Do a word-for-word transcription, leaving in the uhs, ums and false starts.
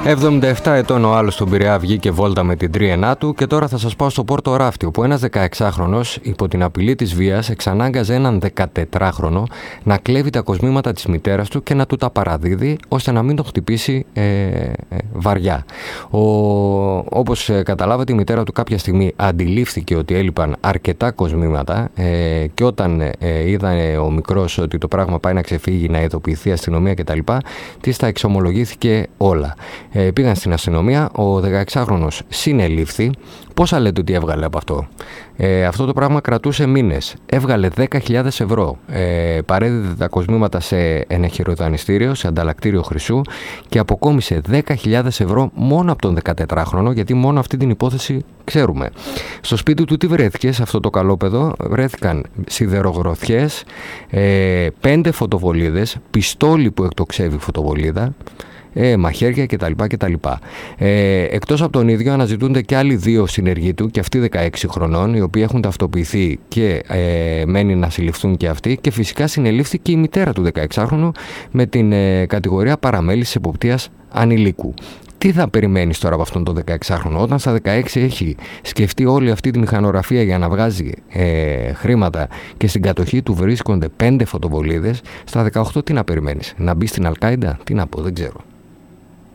εβδομήντα επτά ετών ο άλλος στον Πειραιά βγήκε βόλτα με την τρίενά του και τώρα θα σας πάω στο Πόρτο Ράφτη, όπου ένας δεκαεξάχρονος υπό την απειλή της βίας εξανάγκαζε έναν δεκατετράχρονο να κλέβει τα κοσμήματα της μητέρας του και να του τα παραδίδει ώστε να μην τον χτυπήσει ε, ε, βαριά. Ο, όπως ε, καταλάβατε, η μητέρα του κάποια στιγμή αντιλήφθηκε ότι έλειπαν αρκετά κοσμήματα ε, και όταν ε, είδε ο μικρός ότι το πράγμα πάει να ξεφύγει, να ειδοποιηθεί η αστυνομία κτλ., της τα εξομολογήθηκε όλα. Ε, πήγαν στην αστυνομία, ο δεκαεξάχρονος συνελήφθη. Πόσα λέτε ότι έβγαλε από αυτό? Ε, αυτό το πράγμα κρατούσε μήνες. Έβγαλε δέκα χιλιάδες ευρώ. Ε, παρέδιδε τα κοσμήματα σε ένα χειροδανιστήριο, σε ανταλλακτήριο χρυσού και αποκόμισε δέκα χιλιάδες ευρώ μόνο από τον δεκατετράχρονο, γιατί μόνο αυτή την υπόθεση ξέρουμε. Στο σπίτι του τι βρέθηκε σε αυτό το καλόπεδο? Βρέθηκαν σιδερογροθιές, ε, πέντε φωτοβολίδες, πιστόλι που εκτοξεύει φωτοβολίδα, Ε, μαχαίρια κτλ. κτλ. Ε, εκτός από τον ίδιο αναζητούνται και άλλοι δύο συνεργοί του, και αυτοί δεκαέξι χρονών, οι οποίοι έχουν ταυτοποιηθεί και ε, μένει να συλληφθούν και αυτοί, και φυσικά συνελήφθηκε η μητέρα του δεκαεξάχρονου με την ε, κατηγορία παραμέλησης εποπτείας ανηλίκου. Τι θα περιμένεις τώρα από αυτόν τον δεκαεξάχρονο, όταν στα δεκαέξι έχει σκεφτεί όλη αυτή τη μηχανογραφία για να βγάζει ε, χρήματα και στην κατοχή του βρίσκονται πέντε φωτοβολίδες? Στα δεκαοκτώ τι να περιμένεις? Να μπει στην Αλκάιντα? Τι να πω, δεν ξέρω.